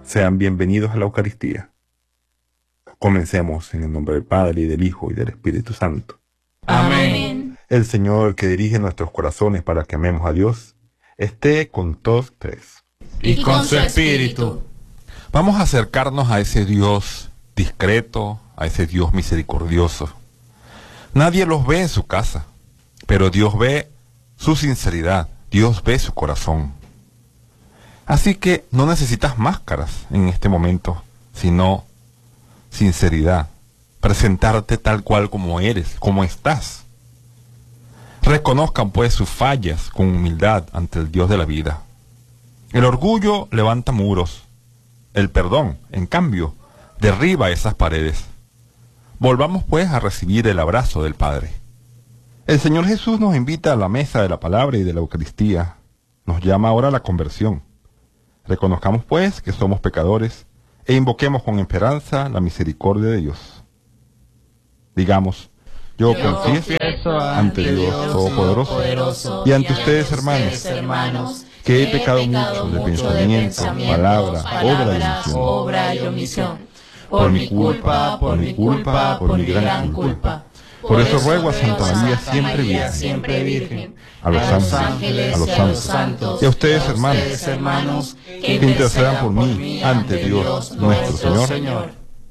Sean bienvenidos a la Eucaristía. Comencemos en el nombre del Padre, y del Hijo, y del Espíritu Santo. Amén. El Señor, que dirige nuestros corazones para que amemos a Dios, esté con todos ustedes. Y con su espíritu. Vamos a acercarnos a ese Dios discreto, a ese Dios misericordioso. Nadie los ve en su casa, pero Dios ve su sinceridad, Dios ve su corazón. Así que no necesitas máscaras en este momento, sino sinceridad, presentarte tal cual como eres, como estás. Reconozcan pues sus fallas con humildad ante el Dios de la vida. El orgullo levanta muros, el perdón, en cambio, derriba esas paredes. Volvamos pues a recibir el abrazo del Padre. El Señor Jesús nos invita a la mesa de la palabra y de la Eucaristía. Nos llama ahora a la conversión. Reconozcamos pues que somos pecadores e invoquemos con esperanza la misericordia de Dios. Digamos: yo confieso ante Dios Todopoderoso y ante ustedes, hermanos, que he pecado mucho de pensamiento, palabra, obra y omisión. Por mi culpa, por mi gran culpa. Por eso ruego a Santa María, siempre Virgen, a los ángeles, a los santos, y a ustedes, hermanos, que intercedan por mí ante Dios nuestro Señor.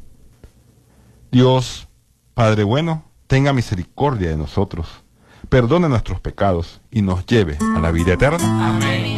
Dios, Padre bueno, tenga misericordia de nosotros, perdone nuestros pecados y nos lleve a la vida eterna. Amén.